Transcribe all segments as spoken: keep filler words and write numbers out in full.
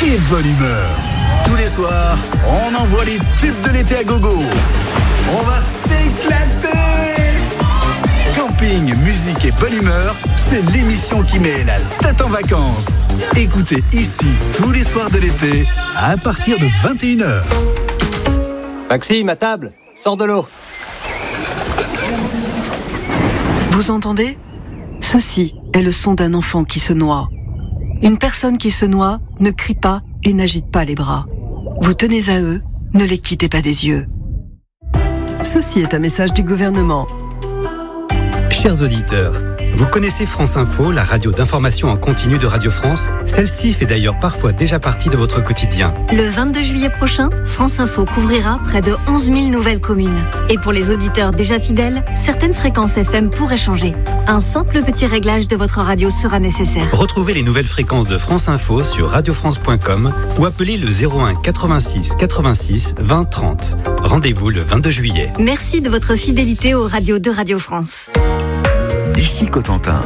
et bonne humeur. Tous les soirs, on envoie les tubes de l'été à gogo. On va s'éclater. Camping, musique et bonne humeur, c'est l'émission qui met la tête en vacances. Écoutez ici tous les soirs de l'été à partir de vingt et une heures. Maxime, à table, sors de l'eau. Vous entendez ? Ceci est le son d'un enfant qui se noie. Une personne qui se noie ne crie pas et n'agite pas les bras. Vous tenez à eux, ne les quittez pas des yeux. Ceci est un message du gouvernement. Chers auditeurs, vous connaissez France Info, la radio d'information en continu de Radio France. Celle-ci fait d'ailleurs parfois déjà partie de votre quotidien. Le vingt-deux juillet prochain, France Info couvrira près de onze mille nouvelles communes. Et pour les auditeurs déjà fidèles, certaines fréquences F M pourraient changer. Un simple petit réglage de votre radio sera nécessaire. Retrouvez les nouvelles fréquences de France Info sur radio france point com ou appelez le zéro un quatre-vingt-six quatre-vingt-six vingt trente. Rendez-vous le vingt-deux juillet. Merci de votre fidélité aux radios de Radio France. Ici Cotentin.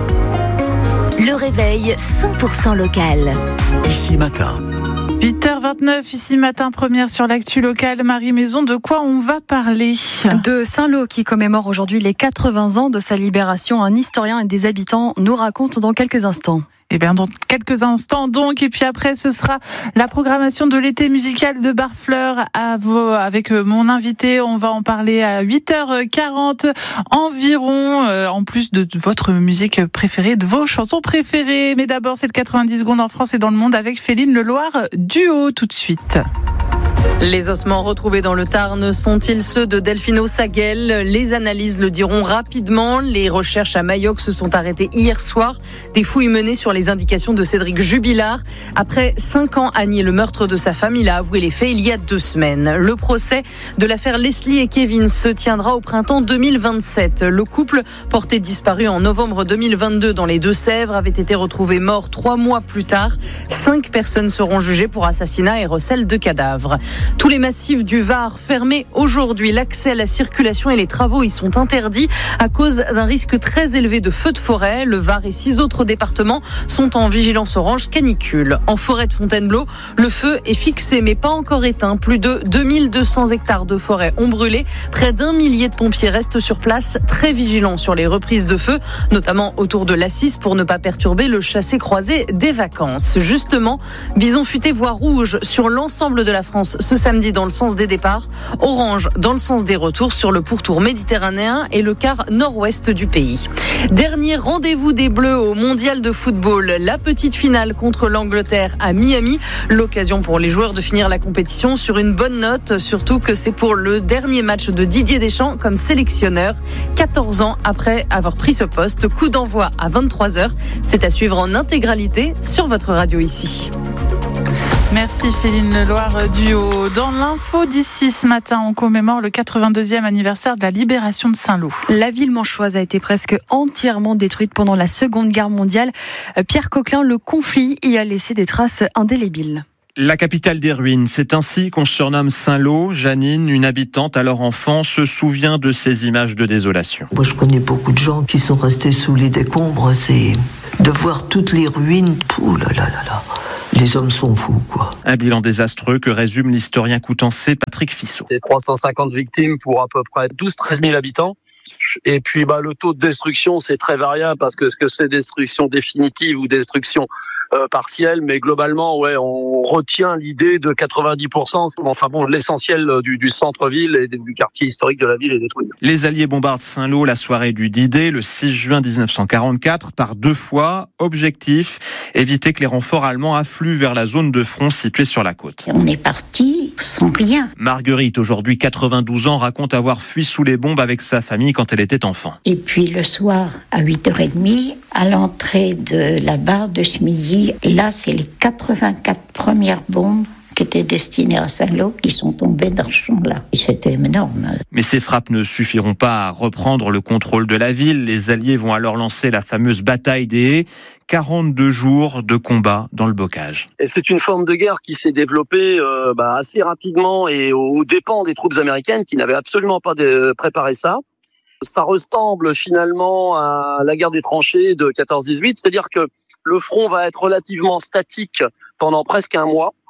Le réveil cent pour cent local. Ici Matin. huit heures vingt-neuf, ici Matin, première sur l'actu locale. Marie Maison, de quoi on va parler ? De Saint-Lô qui commémore aujourd'hui les quatre-vingts ans de sa libération. Un historien et des habitants nous racontent dans quelques instants. Eh bien, dans quelques instants, donc. Et puis après, ce sera la programmation de l'été musical de Barfleur à vos, avec mon invité. On va en parler à huit heures quarante environ, euh, en plus de, de votre musique préférée, de vos chansons préférées. Mais d'abord, c'est le quatre-vingt-dix secondes en France et dans le monde avec Féline Leloir duo tout de suite. Les ossements retrouvés dans le Tarn sont-ils ceux de Delphino Saguel ? Les analyses le diront rapidement. Les recherches à Mayoc se sont arrêtées hier soir. Des fouilles menées sur les indications de Cédric Jubilard. Après cinq ans à nier le meurtre de sa femme, il a avoué les faits il y a deux semaines. Le procès de l'affaire Leslie et Kevin se tiendra au printemps deux mille vingt-sept. Le couple, porté disparu en novembre deux mille vingt-deux dans les Deux-Sèvres, avait été retrouvé mort trois mois plus tard. Cinq personnes seront jugées pour assassinat et recel de cadavres. Tous les massifs du Var fermés aujourd'hui. L'accès à la circulation et les travaux y sont interdits à cause d'un risque très élevé de feux de forêt. Le Var et six autres départements sont en vigilance orange canicule. En forêt de Fontainebleau, le feu est fixé mais pas encore éteint. Plus de deux mille deux cents hectares de forêt ont brûlé. Près d'un millier de pompiers restent sur place, très vigilants sur les reprises de feu, notamment autour de l'Assis pour ne pas perturber le chassé-croisé des vacances. Justement, bison futé voie rouge sur l'ensemble de la France ce samedi dans le sens des départs, orange dans le sens des retours sur le pourtour méditerranéen et le quart nord-ouest du pays. Dernier rendez-vous des Bleus au mondial de football, la petite finale contre l'Angleterre à Miami, l'occasion pour les joueurs de finir la compétition sur une bonne note, surtout que c'est pour le dernier match de Didier Deschamps comme sélectionneur, quatorze ans après avoir pris ce poste. Coup d'envoi à vingt-trois heures, c'est à suivre en intégralité sur votre radio ici. Merci Féline Leloir duo. Dans l'info d'ici ce matin, on commémore le quatre-vingt-deuxième anniversaire de la libération de Saint-Lô. La ville manchoise a été presque entièrement détruite pendant la Seconde Guerre mondiale. Pierre Coquelin, le conflit y a laissé des traces indélébiles. La capitale des ruines, c'est ainsi qu'on surnomme Saint-Lô. Janine, une habitante alors enfant, se souvient de ces images de désolation. Moi je connais beaucoup de gens qui sont restés sous les décombres, c'est de voir toutes les ruines, ouh là là là là. Les hommes sont fous, quoi. Un bilan désastreux que résume l'historien coutancé Patrick Fissot. C'est trois cent cinquante victimes pour à peu près douze à treize mille habitants. Et puis bah, le taux de destruction, c'est très variable parce que ce que c'est destruction définitive ou destruction euh, partielle, mais globalement, ouais, on retient l'idée de quatre-vingt-dix pour cent. Enfin bon, l'essentiel du, du centre-ville et du quartier historique de la ville est détruit. Les Alliés bombardent Saint-Lô la soirée du D-Day, le six juin dix-neuf cent quarante-quatre, par deux fois. Objectif, éviter que les renforts allemands affluent vers la zone de front située sur la côte. On est parti sans rien. Marguerite, aujourd'hui quatre-vingt-douze ans, raconte avoir fui sous les bombes avec sa famille quand elle était enfant. Et puis le soir, à huit heures trente, à l'entrée de la barre de Chemilly, là, c'est les quatre-vingt-quatre premières bombes qui étaient destinées à Saint-Lô qui sont tombées dans ce champ-là. Et c'était énorme. Mais ces frappes ne suffiront pas à reprendre le contrôle de la ville. Les Alliés vont alors lancer la fameuse bataille des haies. quarante-deux jours de combat dans le bocage. Et c'est une forme de guerre qui s'est développée euh, bah, assez rapidement et aux dépens des troupes américaines qui n'avaient absolument pas de, préparé ça. Ça ressemble finalement à la guerre des tranchées de quatorze dix-huit, c'est-à-dire que le front va être relativement statique pendant presque un mois.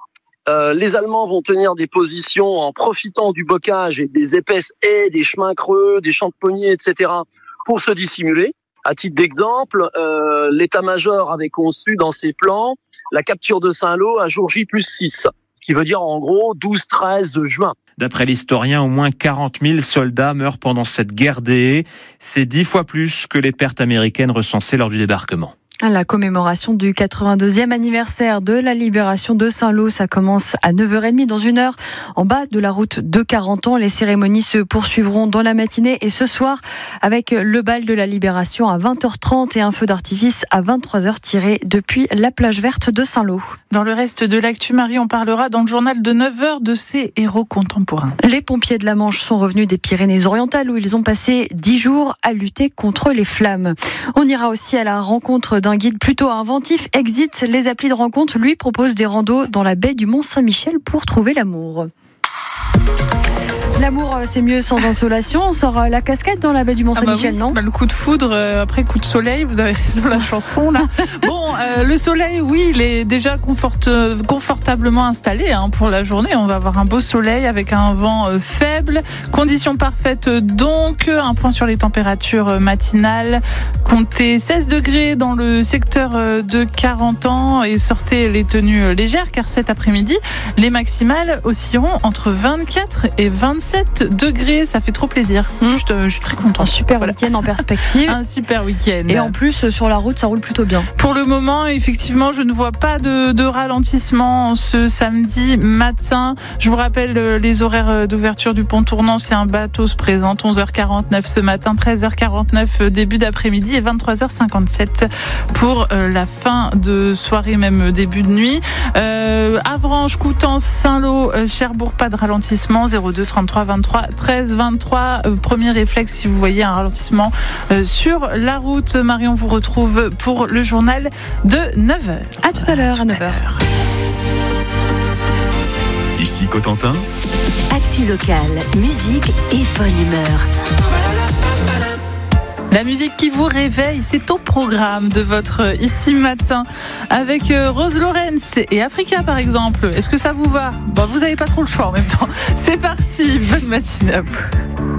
Euh, les Allemands vont tenir des positions en profitant du bocage et des épaisses haies, des chemins creux, des champs de pommiers, et cetera, pour se dissimuler. À titre d'exemple, euh, l'état-major avait conçu dans ses plans la capture de Saint-Lô à jour J plus six, ce qui veut dire en gros douze treize juin. D'après l'historien, au moins quarante mille soldats meurent pendant cette guerre des haies. C'est dix fois plus que les pertes américaines recensées lors du débarquement. La commémoration du quatre-vingt-deuxième anniversaire de la libération de Saint-Lô, ça commence à neuf heures trente dans une heure en bas de la route de quarante ans. Les cérémonies se poursuivront dans la matinée et ce soir avec le bal de la libération à vingt heures trente et un feu d'artifice à vingt-trois heures tiré depuis la plage verte de Saint-Lô. Dans le reste de l'actu, Marie, on parlera dans le journal de neuf heures de ces héros contemporains. Les pompiers de la Manche sont revenus des Pyrénées-Orientales où ils ont passé dix jours à lutter contre les flammes. On ira aussi à la rencontre d'un Un guide plutôt inventif, Exit, les applis de rencontre, lui propose des randos dans la baie du Mont-Saint-Michel pour trouver l'amour. L'amour, c'est mieux sans insolation. On sort la cascade dans la baie du Mont-Saint-Michel, ah bah oui. non bah, Le coup de foudre, euh, après coup de soleil, vous avez raison, la chanson là. Bon, euh, le soleil, oui, il est déjà confort, confortablement installé hein, pour la journée. On va avoir un beau soleil avec un vent euh, faible. Conditions parfaites donc. Un point sur les températures matinales. Comptez seize degrés dans le secteur de quarante ans et sortez les tenues légères car cet après-midi, les maximales oscilleront entre vingt-quatre et vingt-sept degrés, ça fait trop plaisir. Mmh. Je, te, je suis très contente. Un super voilà. week-end en perspective. Un super week-end. Et en plus, sur la route, ça roule plutôt bien. Pour le moment, effectivement, je ne vois pas de, de ralentissement ce samedi matin. Je vous rappelle les horaires d'ouverture du pont tournant. Si un bateau se présente, onze heures quarante-neuf ce matin, treize heures quarante-neuf début d'après-midi et vingt-trois heures cinquante-sept pour la fin de soirée, même début de nuit. Euh, Avranches, Coutances, Saint-Lô, Cherbourg, pas de ralentissement. zéro deux trente-trois vingt-trois treize vingt-trois. Euh, premier réflexe si vous voyez un ralentissement euh, sur la route. Marion vous retrouve pour le journal de neuf heures. À tout à l'heure, à, à neuf heures. Ici Cotentin. Actu locale, musique et bonne humeur. La musique qui vous réveille, c'est au programme de votre Ici Matin avec Rose Lorenz et Africa par exemple. Est-ce que ça vous va ? Bon, vous n'avez pas trop le choix en même temps. C'est parti, bonne matinée à vous.